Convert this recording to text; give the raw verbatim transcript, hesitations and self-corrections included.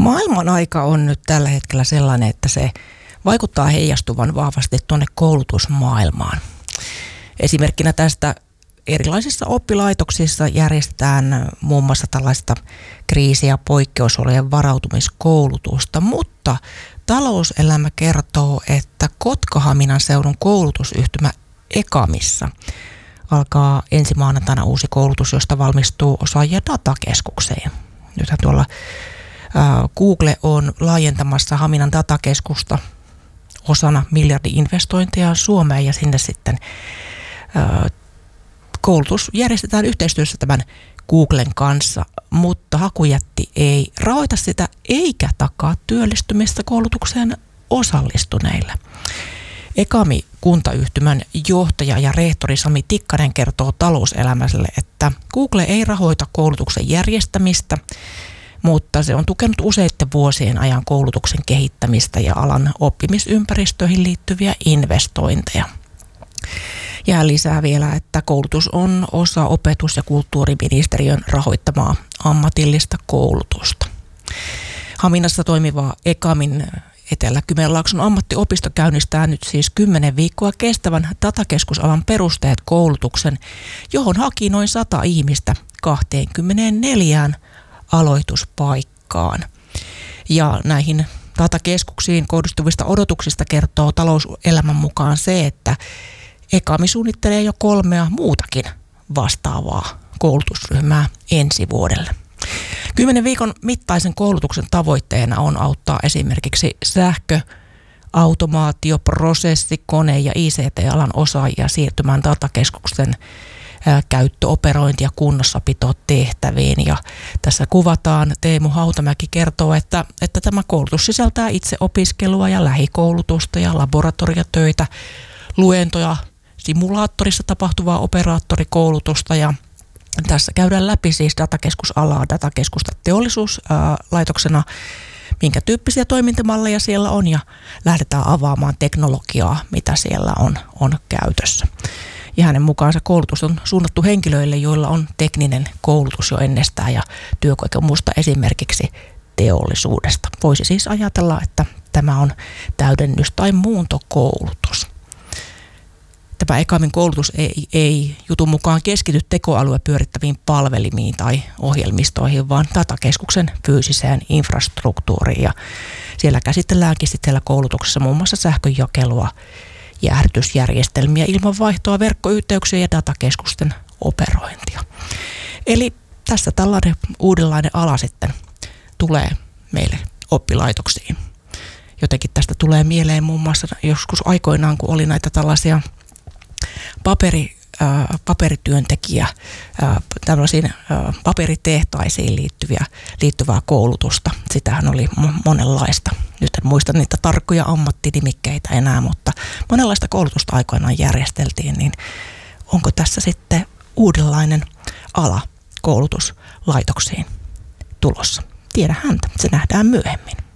Maailman aika on nyt tällä hetkellä sellainen, että se vaikuttaa heijastuvan vahvasti tuonne koulutusmaailmaan. Esimerkkinä tästä erilaisissa oppilaitoksissa järjestetään muun muassa tällaista kriisi- ja poikkeusolojen varautumiskoulutusta, mutta talouselämä kertoo, että Kotka-Haminan seudun koulutusyhtymä Ekamissa alkaa ensi maanantaina uusi koulutus, josta valmistuu osaajia datakeskukseen. Nythän tuolla ää, Google on laajentamassa Haminan datakeskusta osana miljardi-investointeja Suomeen, ja sinne sitten ää, koulutus järjestetään yhteistyössä tämän Googlen kanssa, mutta hakujätti ei rahoita sitä eikä takaa työllistymistä koulutukseen osallistuneille. Ekami-kuntayhtymän johtaja ja rehtori Sami Tikkanen kertoo Talouselämälle, että Google ei rahoita koulutuksen järjestämistä, mutta se on tukenut useiden vuosien ajan koulutuksen kehittämistä ja alan oppimisympäristöihin liittyviä investointeja. Ja lisää vielä, että koulutus on osa opetus- ja kulttuuriministeriön rahoittamaa ammatillista koulutusta. Haminassa toimiva Ekamin Etelä-Kymenlaakson ammattiopisto käynnistää nyt siis kymmenen viikkoa kestävän datakeskusalan perusteet koulutuksen, johon haki noin sata ihmistä kaksikymmentäneljä aloituspaikkaan. Ja näihin datakeskuksiin kohdistuvista odotuksista kertoo Talouselämän mukaan se, että Ekami suunnittelee jo kolmea muutakin vastaavaa koulutusryhmää ensi vuodelle. Kymmenen viikon mittaisen koulutuksen tavoitteena on auttaa esimerkiksi sähkö, automaatio, prosessi, kone- ja I C T-alan osaajia siirtymään datakeskuksen käyttöoperointi- ja kunnossapitotehtäviin. Ja tässä kuvataan, Teemu Hautamäki kertoo, että, että tämä koulutus sisältää itse opiskelua ja lähikoulutusta ja laboratoriotöitä, luentoja, simulaattorissa tapahtuvaa operaattorikoulutusta, ja tässä käydään läpi siis datakeskusalaa, datakeskusta teollisuuslaitoksena, minkä tyyppisiä toimintamalleja siellä on, ja lähdetään avaamaan teknologiaa, mitä siellä on, on käytössä. Ja hänen mukaansa koulutus on suunnattu henkilöille, joilla on tekninen koulutus jo ennestään ja työkokemusta esimerkiksi teollisuudesta. Voisi siis ajatella, että tämä on täydennys- tai muuntokoulutus. Tämä Ekamin koulutus ei, ei jutun mukaan keskity tekoälyn pyörittäviin palvelimiin tai ohjelmistoihin, vaan datakeskuksen fyysiseen infrastruktuuriin. Ja siellä käsitelläänkin sitten siellä koulutuksessa muun muassa sähkönjakelua, jäähdytysjärjestelmiä, ilmanvaihtoa, verkkoyhteyksiä ja datakeskusten operointia. Eli tässä tällainen uudenlainen ala sitten tulee meille oppilaitoksiin. Jotenkin tästä tulee mieleen muun muassa joskus aikoinaan, kun oli näitä tällaisia paperi, ää, paperityöntekijä, ää, tällaisiin ää, paperitehtaisiin liittyviä, liittyvää koulutusta. Sitähän oli monenlaista. Nyt en muista niitä tarkkoja ammattinimikkeitä enää, mutta monenlaista koulutusta aikoinaan järjesteltiin. Niin onko tässä sitten uudenlainen ala koulutuslaitoksiin tulossa? Tiedä häntä, se nähdään myöhemmin.